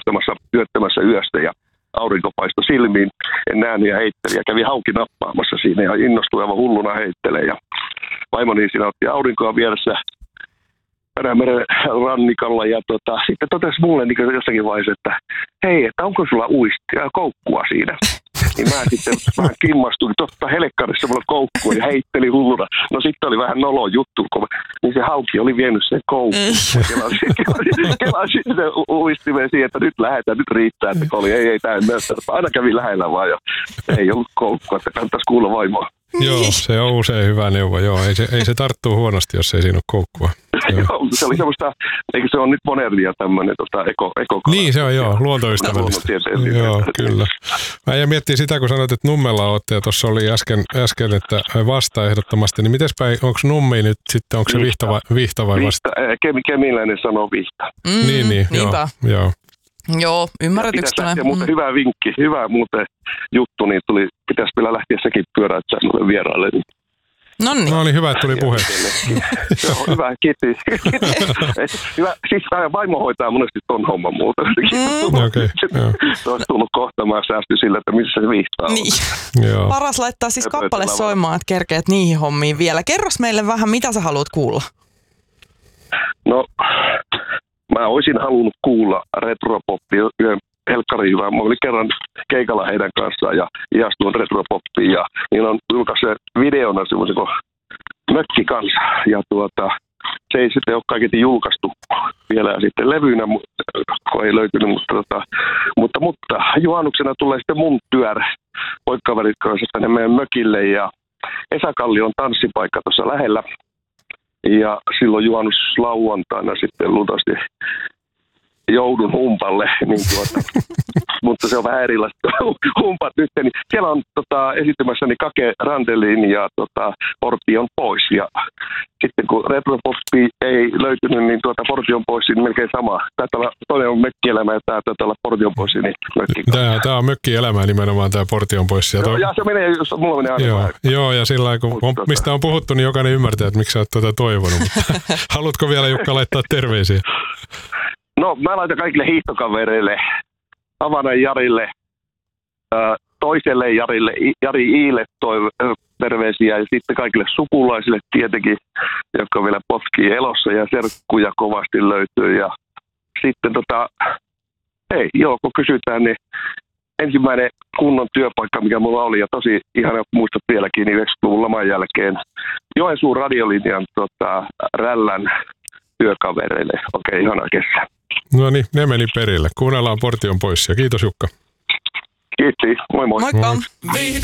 syöttämässä yöstä ja aurinko paistoi silmiin. En nähnyt ja heitteli ja kävi hauki nappaamassa siinä ja innostui aivan hulluna heittelee. Ja vaimoni siinä otti aurinkoa vieressä Perämeren rannikalla ja sitten totesi mulle niin jossakin vaiheessa, että hei, että onko sulla koukkua siinä? Niin mä sitten vähän kimmastuin, totta helekkarissa mulla koukkua ja heitteli hulluna. No sitten oli vähän nolo juttu, niin se hauki oli vienyt sen koukkuun. Kelasin se uistimeen siihen, että nyt lähdetään, nyt riittää, että ei tää ei näytä. Aina kävi lähellä vaan ja ei ollut koukkua, että kannattaisi kuulla vaimoa. Joo, se on usein hyvä neuvo. Joo, ei se tarttuu huonosti, jos ei siinä ole koukkua. Joo, se oli semmoista, eikö se on nyt modernia tämmöinen eko. Niin se on joo, luontoystävällistä. Joo, kyllä. Mä jäin miettimään sitä, kun sanoit, että Nummella olette ja tuossa oli äsken, että vasta ehdottomasti, niin mites päin, onko Nummi nyt sitten, onko se vihta vai vasta? Kemiläinen sanoo vihta. Niin, joo. Joo, ymmärretyksi tulee. Ja muuten hyvä vinkki, hyvä muuten juttu, niin pitäisi vielä lähteä sekin pyöräyttämään mulle vieraille. Noniin. No niin, hyvä, että tuli puhetta. Joo, hyvä, kiitos. Hyvä, siis vaimo hoitaa monesti ton homman muuta. Okei, joo. Se olisi tullut kohtamaan säästy sillä, että missä se viihtaa on. Niin. Joo. Paras laittaa siis kappale soimaan, että kerkeät niihin hommiin vielä. Kerros meille vähän, mitä sä haluat kuulla? No, mä olisin halunnut kuulla retropoppia yhden helkkari hyvää. Mä olin kerran keikalla heidän kanssaan ja ihastuin retropoppiin ja niin on julkaissut videona semmoisen kuin mökki kanssa. Ja se ei sitten ole kaiketi julkaistu vielä sitten levyynä, kun ei löytynyt, mutta juhannuksena tulee sitten mun työr poikkaverit kanssa tänne meidän mökille ja Esa Kallion tanssipaikka tuossa lähellä. Ja silloin juhannuslauantaina sitten luultavasti joudun humpalle, niin mutta se on vähän erilaista humpat nyt. Niin siellä on esittämässäni Kake Randelin ja Portti on pois. Ja sitten kun retropoppi ei löytynyt, niin Portti on pois, niin melkein sama. Toinen on mökkielämä ja tämä taitaa olla Portti on pois, niin mökki. Tämä on mökkielämä nimenomaan, tämä Portti on pois. Ja se menee, jos mulla menee aina. Joo, ja sillä lailla, mistä on puhuttu, niin jokainen ymmärtää, että miksi sä oot toivonut. Haluatko vielä, Jukka, laittaa terveisiä? No, mä laitan kaikille hiihtokavereille, Havanan Jarille, toiselle Jarille, Jari Iille terveisiä ja sitten kaikille sukulaisille tietenkin, jotka vielä potkii elossa ja serkkuja kovasti löytyy. Ja sitten kun kysytään, niin ensimmäinen kunnon työpaikka, mikä mulla oli ja tosi ihana muistat vieläkin, niin 90-luvun laman jälkeen Joensuun radiolinjan Rällän työkavereille. Okei, ihana kesä. No niin, ne meni perille. Kuunnellaan Portti on pois ja kiitos Jukka. Kiitos, moi moi. Moikka.